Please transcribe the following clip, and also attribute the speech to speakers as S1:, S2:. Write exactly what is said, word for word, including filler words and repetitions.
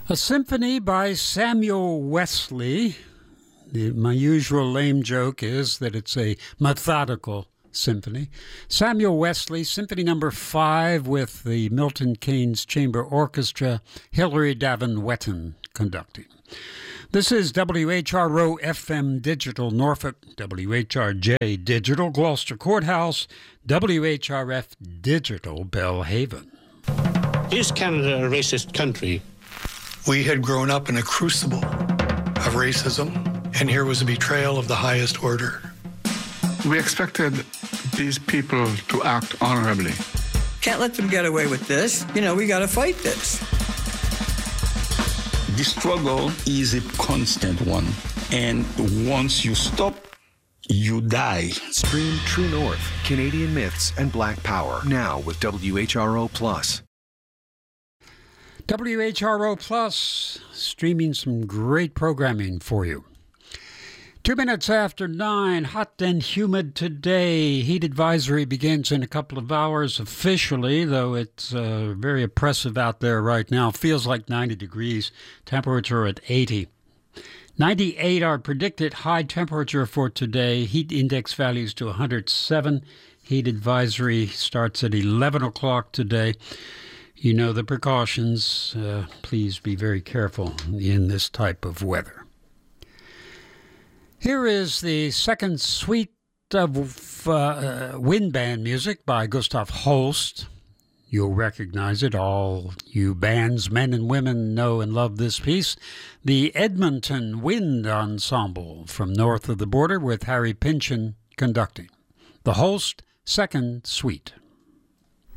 S1: A symphony by Samuel Wesley. The, my usual lame joke is that it's a methodical symphony. Samuel Wesley, Symphony Number Five, with the Milton Keynes Chamber Orchestra, Hilary Davin Wetton conducting. This is W H R O F M Digital Norfolk, W H R J Digital Gloucester Courthouse, W H R F Digital Belhaven.
S2: Is Canada a racist country?
S3: We had grown up in a crucible of racism, and here was a betrayal of the highest order.
S4: We expected these people to act honorably.
S5: Can't let them get away with this. You know, we got to fight this.
S6: The struggle is a constant one, and once you stop, you die.
S7: Stream True North, Canadian Myths, and Black Power, now with W H R O Plus.
S1: W H R O Plus, streaming some great programming for you. Two minutes after nine, hot and humid today. Heat advisory begins in a couple of hours officially, though it's uh, very oppressive out there right now. Feels like ninety degrees, temperature at eighty. ninety-eight, our predicted high temperature for today. Heat index values to one hundred seven. Heat advisory starts at eleven o'clock today. You know the precautions. Uh, please be very careful in this type of weather. Here is the second suite of uh, wind band music by Gustav Holst. You'll recognize it. All you bands, men and women, know and love this piece. The Edmonton Wind Ensemble from north of the border with Harry Pynchon conducting. The Holst Second Suite.